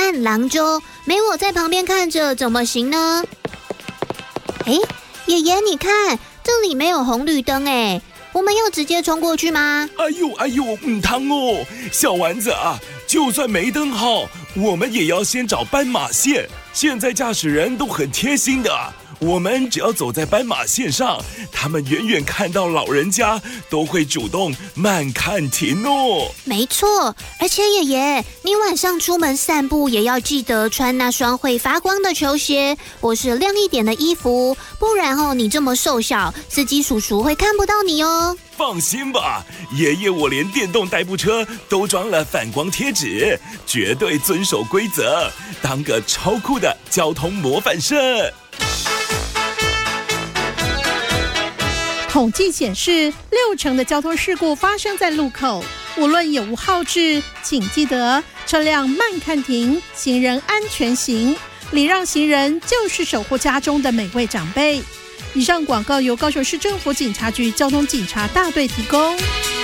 暗郎中，没我在旁边看着怎么行呢？爷爷你看，这里没有红绿灯哎，我们要直接冲过去吗？ 哎呦，汤哦，小丸子啊，就算没灯号，我们也要先找斑马线。现在驾驶人都很贴心的，我们只要走在斑马线上，他们远远看到老人家都会主动慢看停哦。 没错，而且爷爷，你晚上出门散步也要记得穿那双会发光的球鞋，或是亮一点的衣服，不然你这么瘦小，司机叔叔会看不到你哦。 放心吧，爷爷我连电动代步车都装了反光贴纸，绝对遵守规则，当个超酷的交通模范生。 统计显示，60%的交通事故发生在路口。无论有无号志，请记得车辆慢看停，行人安全行，礼让行人就是守护家中的每位长辈。以上广告由高雄市政府警察局交通警察大队提供。